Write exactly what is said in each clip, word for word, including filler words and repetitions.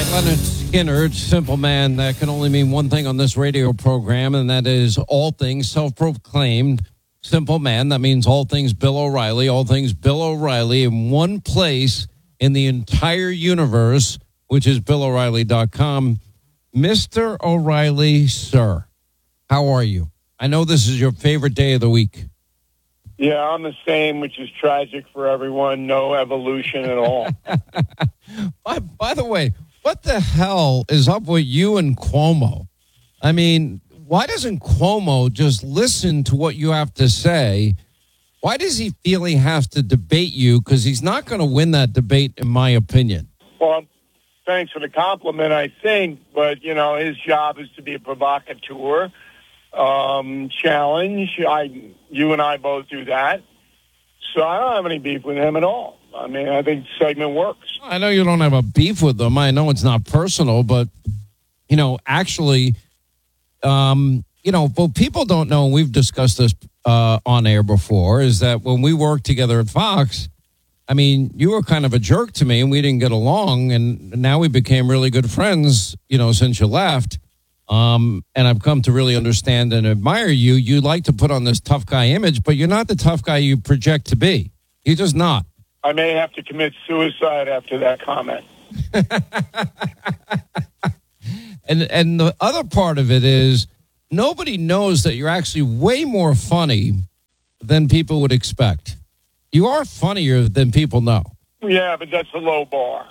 Leonard Skinner, simple man, that can only mean one thing on this radio program, and that is all things self-proclaimed. Simple man, that means all things Bill O'Reilly, all things Bill O'Reilly in one place in the entire universe, which is Bill O'Reilly dot com. Mister O'Reilly, sir, how are you? I know this is your favorite day of the week. Yeah, I'm the same, which is tragic for everyone. No evolution at all. by, by the way, what the hell is up with you and Cuomo? I mean, why doesn't Cuomo just listen to what you have to say? Why does he feel he has to debate you? Because he's not going to win that debate, in my opinion. Well, thanks for the compliment, I think. But, you know, his job is to be a provocateur. Um, challenge. I, you and I both do that. So I don't have any beef with him at all. I mean, I think the segment works. I know you don't have a beef with them. I know it's not personal, but, you know, actually, um, you know, what people don't know, and we've discussed this uh, on air before, is that when we worked together at Fox, I mean, you were kind of a jerk to me and we didn't get along. And now we became really good friends, you know, since you left. Um, and I've come to really understand and admire you. You like to put on this tough guy image, but you're not the tough guy you project to be. You're just not. I may have to commit suicide after that comment. and and the other part of it is nobody knows that you're actually way more funny than people would expect. You are funnier than people know. Yeah, but that's a low bar.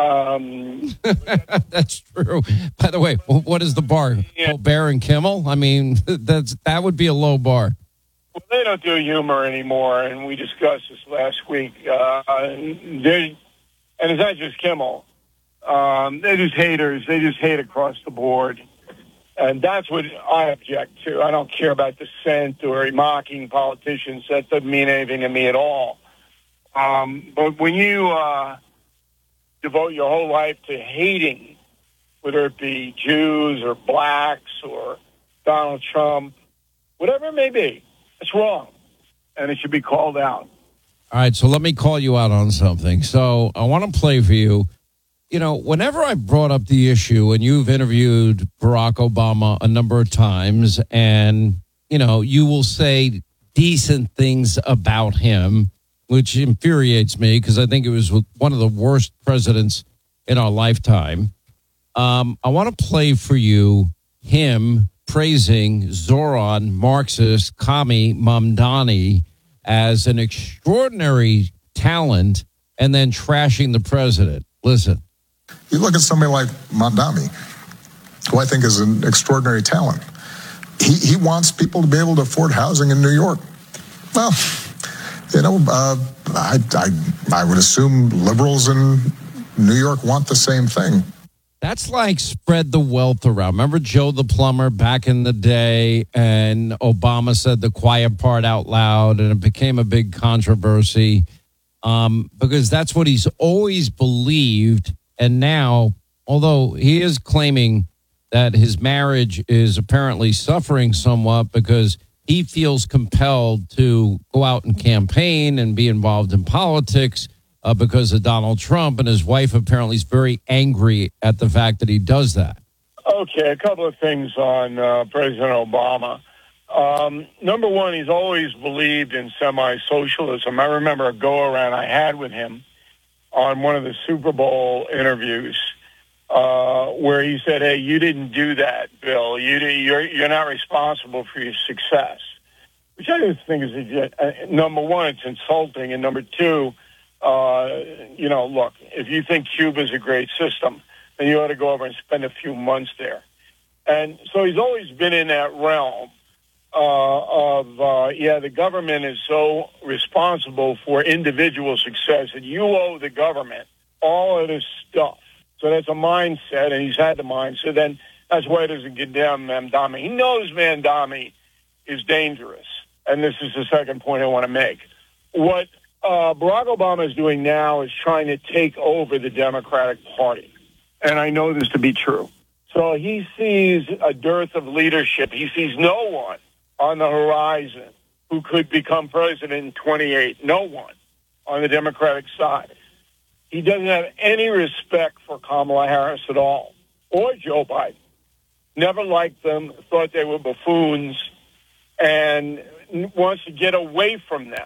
Um, That's true. By the way, what is the bar? Yeah. Colbert and Kimmel? I mean, that's that would be a low bar. Well, they don't do humor anymore, and we discussed this last week. Uh, they, and it's not just Kimmel. Um, they're just haters. They just hate across the board. And that's what I object to. I don't care about dissent or mocking politicians. That doesn't mean anything to me at all. Um, but when you... Uh, devote your whole life to hating, whether it be Jews or blacks or Donald Trump, whatever it may be, it's wrong, and it should be called out. All right, so let me call you out on something. So I want to play for you. You know, whenever I brought up the issue, and you've interviewed Barack Obama a number of times, and, you know, you will say decent things about him, which infuriates me because I think it was one of the worst presidents in our lifetime. Um, I want to play for you him praising Zoran Marxist Kami Mamdani as an extraordinary talent and then trashing the president. Listen. You look at somebody like Mamdani, who I think is an extraordinary talent. He, he wants people to be able to afford housing in New York. Well... You know, uh, I, I I would assume liberals in New York want the same thing. That's like spread the wealth around. Remember Joe the plumber back in the day, and Obama said the quiet part out loud, and it became a big controversy um, because that's what he's always believed. And now, although he is claiming that his marriage is apparently suffering somewhat because he feels compelled to go out and campaign and be involved in politics uh, because of Donald Trump, and his wife apparently is very angry at the fact that he does that. Okay, a couple of things on uh, President Obama. Um, number one, he's always believed in semi-socialism. I remember a go-around I had with him on one of the Super Bowl interviews uh, where he said, hey, you didn't do that, Bill. You, you're, you're not responsible for your success, which I just think is, uh, number one, it's insulting. And number two, uh, you know, look, if you think Cuba is a great system, then you ought to go over and spend a few months there. And so he's always been in that realm uh, of, uh, yeah, the government is so responsible for individual success that you owe the government all of this stuff. So that's a mindset, and he's had the mindset. Then that's why he doesn't condemn Mamdani. He knows Mamdani is dangerous, and this is the second point I want to make. What uh, Barack Obama is doing now is trying to take over the Democratic Party, and I know this to be true. So he sees a dearth of leadership. He sees no one on the horizon who could become president in twenty-eight. No one on the Democratic side. He doesn't have any respect for Kamala Harris at all, or Joe Biden. Never liked them, thought they were buffoons, and wants to get away from them.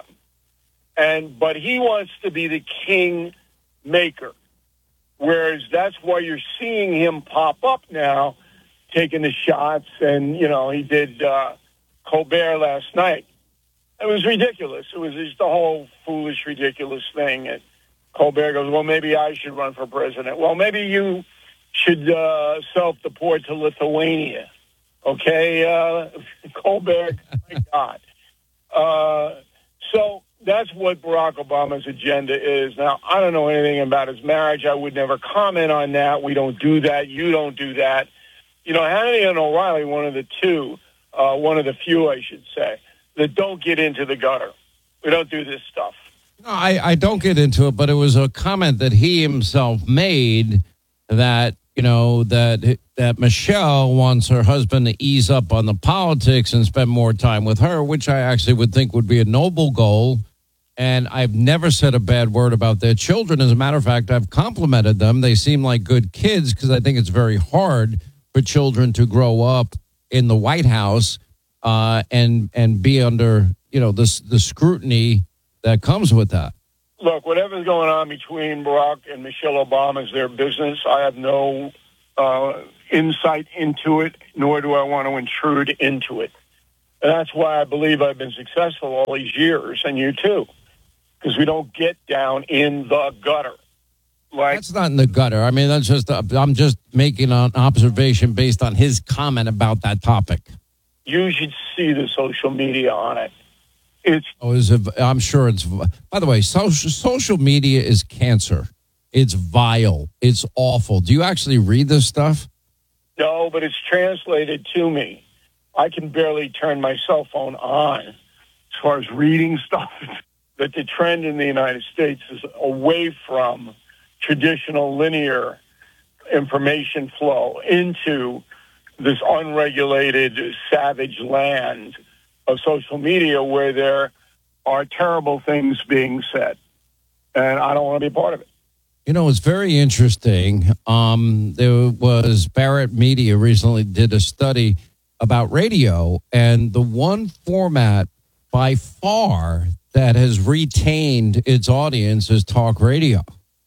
And but he wants to be the king maker, whereas that's why you're seeing him pop up now, taking the shots. And you know, he did uh, Colbert last night. It was ridiculous. It was just a whole foolish, ridiculous thing. And Colbert goes, "Well, maybe I should run for president." Well, maybe you should uh, self-deport to Lithuania. Okay, uh, Colbert, my God. Uh, so that's what Barack Obama's agenda is. Now, I don't know anything about his marriage. I would never comment on that. We don't do that. You don't do that. You know, Hannity and O'Reilly, one of the two, uh, one of the few, I should say, that don't get into the gutter. We don't do this stuff. No, I, I don't get into it, but it was a comment that he himself made that, you know, that that Michelle wants her husband to ease up on the politics and spend more time with her, which I actually would think would be a noble goal. And I've never said a bad word about their children. As a matter of fact, I've complimented them. They seem like good kids because I think it's very hard for children to grow up in the White House uh, and and be under, you know, this the scrutiny that comes with that. Look, whatever's going on between Barack and Michelle Obama is their business. I have no uh, insight into it, nor do I want to intrude into it. And that's why I believe I've been successful all these years, and you too, because we don't get down in the gutter. Like, that's not in the gutter. I mean, that's just, uh, I'm just making an observation based on his comment about that topic. You should see the social media on it. It's, oh, is it, I'm sure it's, by the way, social, social media is cancer. It's vile. It's awful. Do you actually read this stuff? No, but it's translated to me. I can barely turn my cell phone on as far as reading stuff. That the trend in the United States is away from traditional linear information flow into this unregulated, savage land of social media where there are terrible things being said. And I don't want to be part of it. You know, it's very interesting. Um, there was Barrett Media recently did a study about radio, and the one format by far that has retained its audience is talk radio,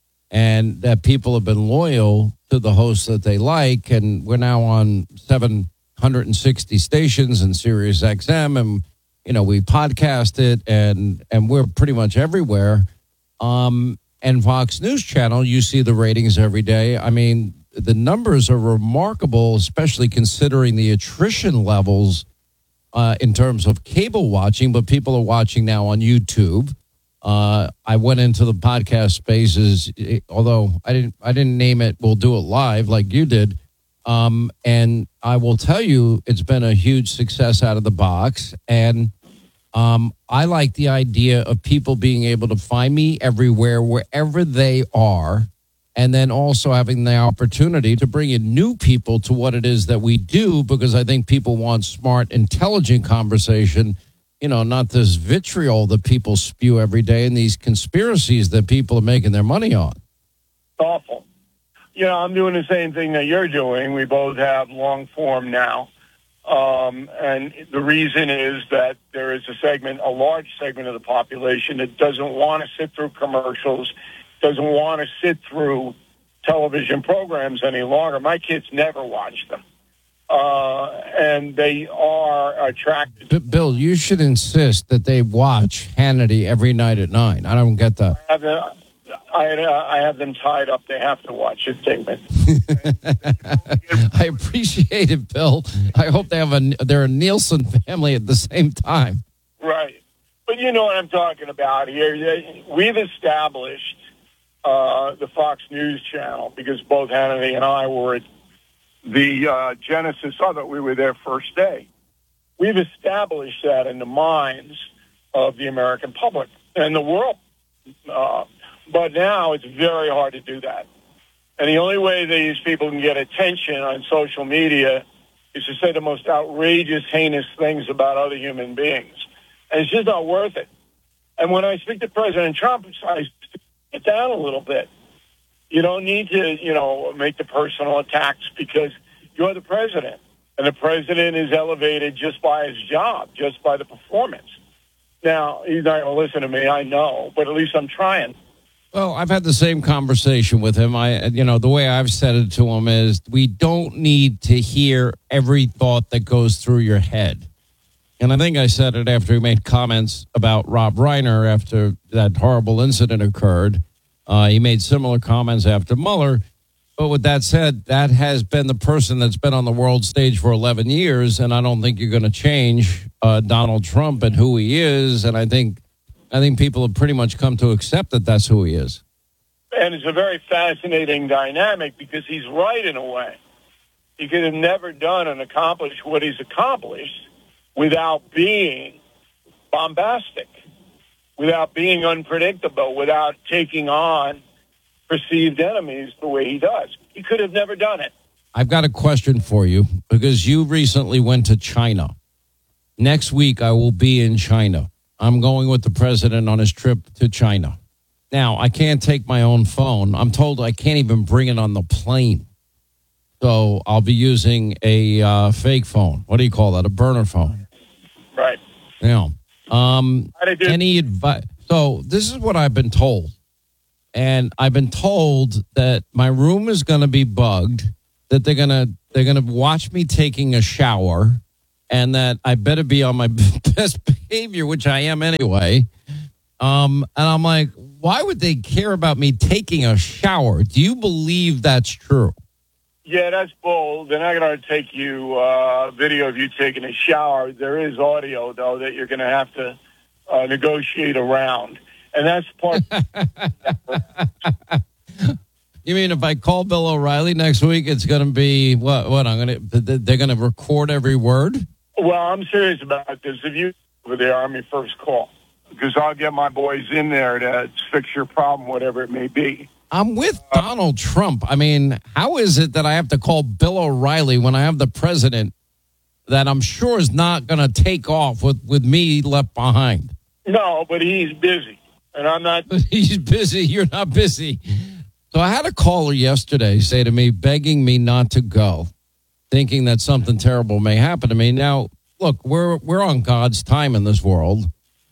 and that people have been loyal to the hosts that they like. And we're now on seven hundred sixty stations and Sirius X M, and you know we podcast it, and and we're pretty much everywhere. Um, and Fox News Channel, you see the ratings every day. I mean, the numbers are remarkable, especially considering the attrition levels uh, in terms of cable watching. But people are watching now on YouTube. Uh, I went into the podcast spaces, although I didn't. I didn't name it. We'll do it live like you did. Um, and I will tell you, it's been a huge success out of the box. And um, I like the idea of people being able to find me everywhere, wherever they are, and then also having the opportunity to bring in new people to what it is that we do, because I think people want smart, intelligent conversation, you know, not this vitriol that people spew every day and these conspiracies that people are making their money on. Awful. You know, I'm doing the same thing that you're doing. We both have long form now. Um, and the reason is that there is a segment, a large segment of the population that doesn't want to sit through commercials, doesn't want to sit through television programs any longer. My kids never watch them. Uh, and they are attracted. B- Bill, you should insist that they watch Hannity every night at nine. I don't get that. I have, uh, I, uh, I have them tied up. They have to watch it, David. I appreciate it, Bill. I hope they have a they're a Nielsen family at the same time. Right. But you know what I'm talking about here. We've established uh, the Fox News channel because both Hannity and I were at the uh, genesis of it. We were there first day. We've established that in the minds of the American public and the world. Uh, but now it's very hard to do that. And the only way these people can get attention on social media is to say the most outrageous, heinous things about other human beings. And it's just not worth it. And when I speak to President Trump, I get down a little bit. You don't need to, you know, make the personal attacks because you're the president. And the president is elevated just by his job, just by the performance. Now, he's not going to listen to me, I know, but at least I'm trying. Well, I've had the same conversation with him. I, you know, the way I've said it to him is we don't need to hear every thought that goes through your head. And I think I said it after he made comments about Rob Reiner after that horrible incident occurred. Uh, he made similar comments after Mueller. But with that said, that has been the person that's been on the world stage for eleven years, and I don't think you're going to change uh, Donald Trump and who he is. And I think I think people have pretty much come to accept that that's who he is. And it's a very fascinating dynamic because he's right in a way. He could have never done and accomplished what he's accomplished without being bombastic, without being unpredictable, without taking on perceived enemies the way he does. He could have never done it. I've got a question for you because you recently went to China. Next week, I will be in China. I'm going with the president on his trip to China. Now, I can't take my own phone. I'm told I can't even bring it on the plane. So I'll be using a uh, fake phone. What do you call that? A burner phone. Right. Yeah. Um, How to do- any advice? So this is what I've been told. And I've been told that my room is going to be bugged, that they're going to they're going to watch me taking a shower, and that I better be on my best behavior, which I am anyway. Um, and I'm like, why would they care about me taking a shower? Do you believe that's true? Yeah, that's bold. They're not going to take you uh, video of you taking a shower. There is audio, though, that you're going to have to uh, negotiate around. And that's part. You mean if I call Bill O'Reilly next week, it's going to be what? What I'm going to? They're going to record every word. Well, I'm serious about this. If you over there, I'm your first call because I'll get my boys in there to fix your problem, whatever it may be. I'm with Donald Trump. I mean, how is it that I have to call Bill O'Reilly when I have the president that I'm sure is not going to take off with, with me left behind? No, but he's busy. And I'm not. He's busy. You're not busy. So I had a caller yesterday say to me, begging me not to go, thinking that something terrible may happen to me. Now, look, we're we're on God's time in this world.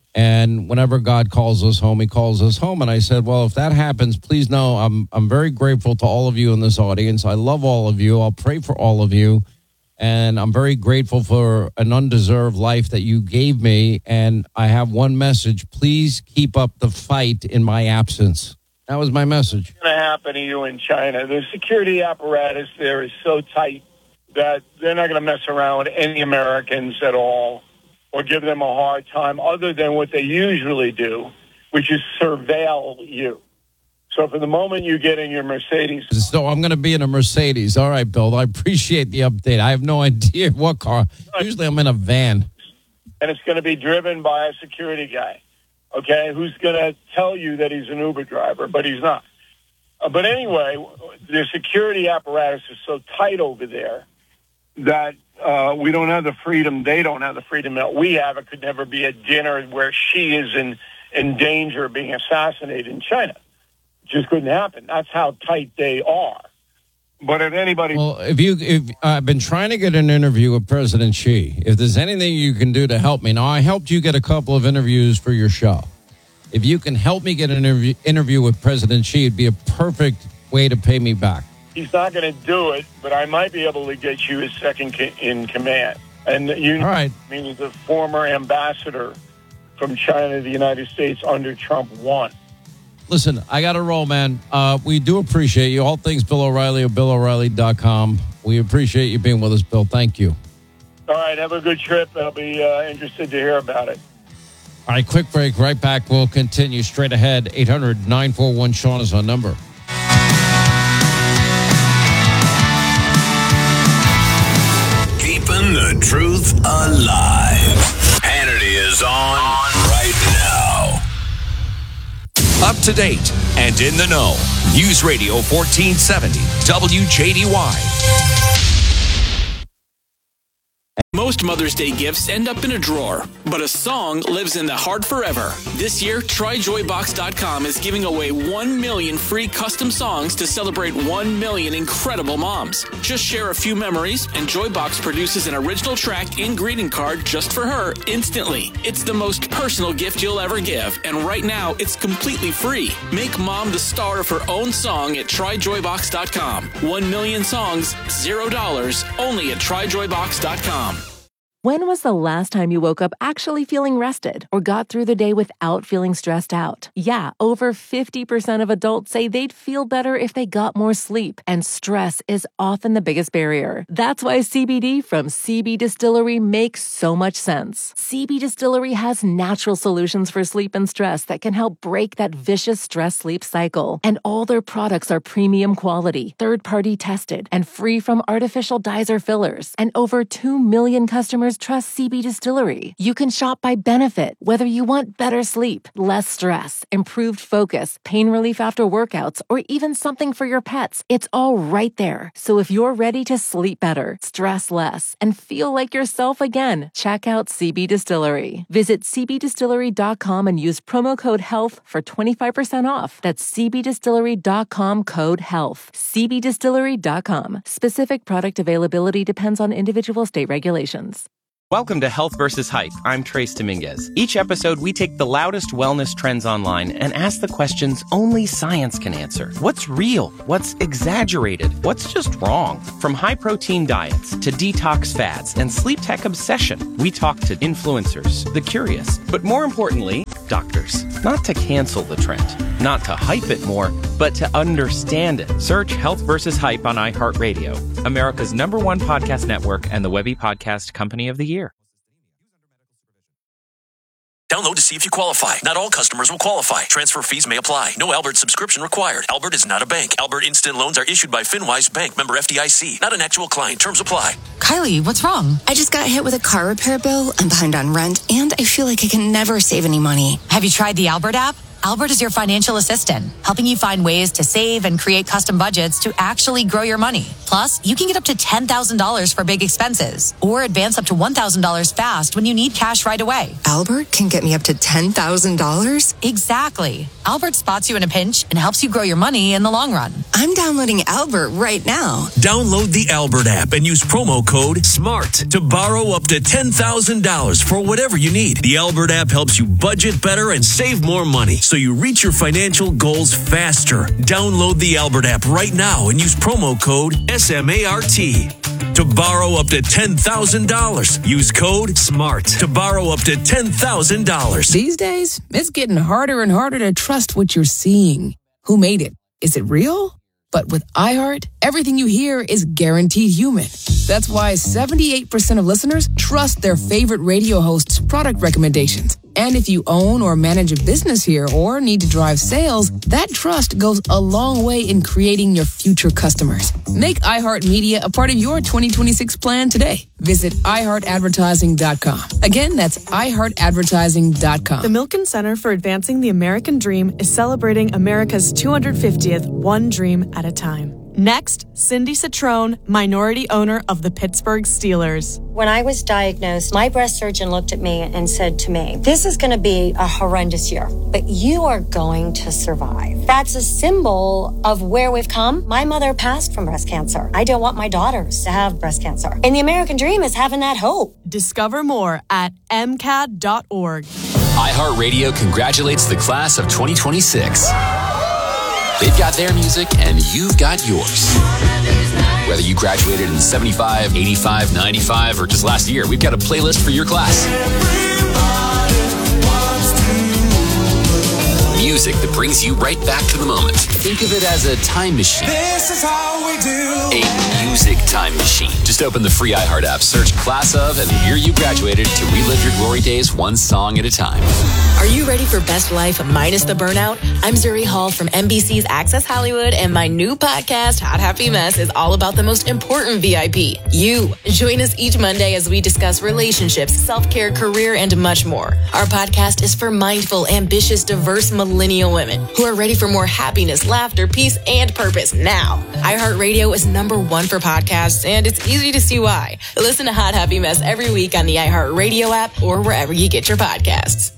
And whenever God calls us home, he calls us home. And I said, well, if that happens, please know I'm I'm very grateful to all of you in this audience. I love all of you. I'll pray for all of you. And I'm very grateful for an undeserved life that you gave me. And I have one message. Please keep up the fight in my absence. That was my message. What's going to happen to you in China? The security apparatus there is so tight that they're not going to mess around with any Americans at all or give them a hard time other than what they usually do, which is surveil you. So from the moment you get in your Mercedes. So I'm going to be in a Mercedes. All right, Bill. I appreciate the update. I have no idea what car. Usually I'm in a van. And it's going to be driven by a security guy, okay, who's going to tell you that he's an Uber driver, but he's not. Uh, but anyway, the security apparatus is so tight over there that uh, we don't have the freedom. They don't have the freedom that we have. It could never be a dinner where she is in, in danger of being assassinated in China. Just couldn't happen. That's how tight they are. But if anybody, well, if you, if I've been trying to get an interview with President Xi, if there's anything you can do to help me, now I helped you get a couple of interviews for your show. If you can help me get an interview interview with President Xi, it'd be a perfect way to pay me back. He's not going to do it, but I might be able to get you his second in command. And you, all right, meaning the former ambassador from China to the United States under Trump one. Listen, I got to roll, man. Uh, we do appreciate you. All things Bill O'Reilly or Bill O'Reilly dot com. We appreciate you being with us, Bill. Thank you. All right. Have a good trip. I'll be uh, interested to hear about it. All right. Quick break. Right back. We'll continue straight ahead. eight hundred nine four one Sean is our number. Keeping the truth alive. Hannity is on right now. Up to date and in the know. News Radio fourteen seventy W J D Y. Most Mother's Day gifts end up in a drawer, but a song lives in the heart forever. This year, try joy box dot com is giving away one million free custom songs to celebrate one million incredible moms. Just share a few memories, and Joybox produces an original track and greeting card just for her instantly. It's the most personal gift you'll ever give, and right now, it's completely free. Make mom the star of her own song at try joy box dot com. One million songs, zero dollars, only at try joy box dot com. When was the last time you woke up actually feeling rested or got through the day without feeling stressed out? Yeah, over fifty percent of adults say they'd feel better if they got more sleep, and stress is often the biggest barrier. That's why C B D from C B Distillery makes so much sense. C B Distillery has natural solutions for sleep and stress that can help break that vicious stress-sleep cycle. And all their products are premium quality, third-party tested, and free from artificial dyes or fillers. And over two million customers trust C B Distillery. You can shop by benefit, whether you want better sleep, less stress, improved focus, pain relief after workouts, or even something for your pets. It's all right there. So if you're ready to sleep better, stress less, and feel like yourself again, check out C B Distillery. Visit c b distillery dot com and use promo code HEALTH for twenty-five percent off. That's c b distillery dot com code HEALTH. c b distillery dot com. Specific product availability depends on individual state regulations. Welcome to Health versus Hype. I'm Trace Dominguez. Each episode, we take the loudest wellness trends online and ask the questions only science can answer. What's real? What's exaggerated? What's just wrong? From high-protein diets to detox fads and sleep tech obsession, we talk to influencers, the curious, but more importantly, doctors. Not to cancel the trend, not to hype it more, but to understand it. Search Health versus Hype on iHeartRadio, America's number one podcast network and the Webby Podcast Company of the Year. Download to see if you qualify. Not all customers will qualify. Transfer fees may apply. No Albert subscription required. Albert is not a bank. Albert Instant Loans are issued by FinWise Bank, member F D I C. Not an actual client. Terms apply. Kylie, what's wrong? I just got hit with a car repair bill. I'm behind on rent, and I feel like I can never save any money. Have you tried the Albert app? Albert is your financial assistant, helping you find ways to save and create custom budgets to actually grow your money. Plus, you can get up to ten thousand dollars for big expenses or advance up to one thousand dollars fast when you need cash right away. Albert can get me up to ten thousand dollars? Exactly. Albert spots you in a pinch and helps you grow your money in the long run. I'm downloading Albert right now. Download the Albert app and use promo code SMART to borrow up to ten thousand dollars for whatever you need. The Albert app helps you budget better and save more money, so you reach your financial goals faster. Download the Albert app right now and use promo code SMART to borrow up to ten thousand dollars. Use code SMART to borrow up to ten thousand dollars. These days, it's getting harder and harder to trust what you're seeing. Who made it? Is it real? But with iHeart, everything you hear is guaranteed human. That's why seventy-eight percent of listeners trust their favorite radio host's product recommendations. And if you own or manage a business here or need to drive sales, that trust goes a long way in creating your future customers. Make iHeartMedia a part of your twenty twenty-six plan today. Visit i heart advertising dot com. Again, that's i heart advertising dot com. The Milken Center for Advancing the American Dream is celebrating America's two hundred fiftieth One Dream at a Time. Next, Cindy Citrone, minority owner of the Pittsburgh Steelers. When I was diagnosed, my breast surgeon looked at me and said to me, this is going to be a horrendous year, but you are going to survive. That's a symbol of where we've come. My mother passed from breast cancer. I don't want my daughters to have breast cancer. And the American dream is having that hope. Discover more at m c a d dot org. iHeartRadio congratulates the class of twenty twenty-six. They've got their music, and you've got yours. Whether you graduated in seventy-five, eighty-five, ninety-five, or just last year, we've got a playlist for your class. Music that brings you right back to the moment. Think of it as a time machine. This is how we do. A music time machine. Just open the free iHeart app, search Class of and the year you graduated to relive your glory days one song at a time. Are you ready for best life minus the burnout? I'm Zuri Hall from N B C's Access Hollywood, and my new podcast, Hot Happy Mess, is all about the most important V I P, you. Join us each Monday as we discuss relationships, self-care, career, and much more. Our podcast is for mindful, ambitious, diverse millennials millennial women who are ready for more happiness, laughter, peace, and purpose now. iHeartRadio is number one for podcasts, and it's easy to see why. Listen to Hot Happy Mess every week on the iHeartRadio app or wherever you get your podcasts.